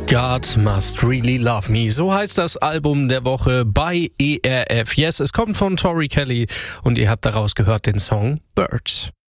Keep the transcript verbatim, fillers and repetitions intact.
God Must Really Love Me. So heißt das Album der Woche bei E R F. Yes, es kommt von Tori Kelly und ihr habt daraus gehört den Song Bird.